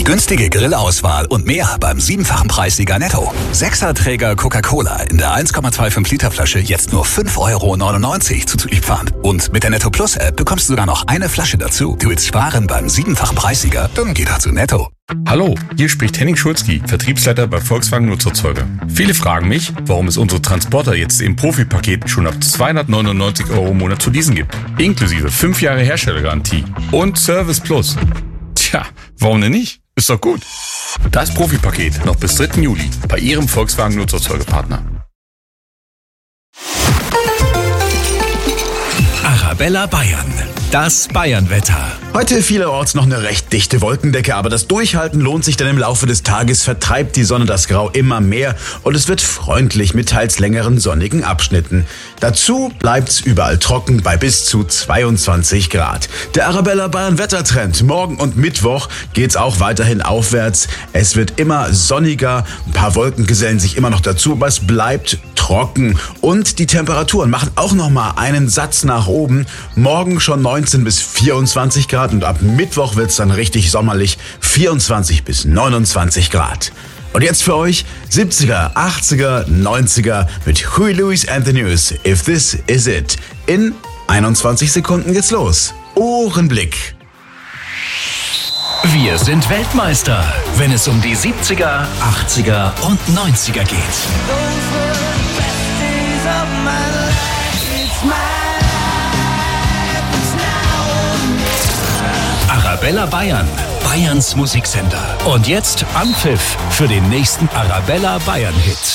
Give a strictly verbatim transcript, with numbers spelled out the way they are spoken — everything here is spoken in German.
Günstige Grillauswahl und mehr beim siebenfachen Preissieger Netto. Sechserträger Coca-Cola in der eins Komma fünfundzwanzig Liter Flasche jetzt nur fünf Euro neunundneunzig zuzüglich Pfand. Und mit der Netto Plus App bekommst du sogar noch eine Flasche dazu. Du willst sparen beim siebenfachen Preissieger? Dann geh doch zu Netto. Hallo, hier spricht Henning Schulzki, Vertriebsleiter bei Volkswagen Nutzerzeuger. Viele fragen mich, warum es unsere Transporter jetzt im Profi-Paket schon ab zweihundertneunundneunzig Euro im Monat zu leasen gibt. Inklusive fünf Jahre Herstellergarantie und Service Plus. Tja, warum denn nicht? Ist doch gut. Das Profi-Paket noch bis dritten Juli bei Ihrem Volkswagen Nutzerzeugerpartner. Arabella Bayern. Das Bayernwetter. Heute vielerorts noch eine recht dichte Wolkendecke, aber das Durchhalten lohnt sich, denn im Laufe des Tages vertreibt die Sonne das Grau immer mehr und es wird freundlich mit teils längeren sonnigen Abschnitten. Dazu bleibt's überall trocken bei bis zu zweiundzwanzig Grad. Der Arabella Bayern Wettertrend. Morgen und Mittwoch geht's auch weiterhin aufwärts. Es wird immer sonniger, ein paar Wolken gesellen sich immer noch dazu, aber es bleibt trocken und die Temperaturen machen auch noch mal einen Satz nach oben. Morgen schon neunzehn bis vierundzwanzig Grad und ab Mittwoch wird's dann richtig sommerlich, vierundzwanzig bis neunundzwanzig Grad. Und jetzt für euch siebziger, achtziger, neunziger mit Huey Lewis and the News. If This Is It. In einundzwanzig Sekunden geht's los. Ohrenblick. Wir sind Weltmeister, wenn es um die siebziger, achtziger und neunziger geht. Arabella Bayern, Bayerns Musiksender. Und jetzt Anpfiff für den nächsten Arabella Bayern Hit.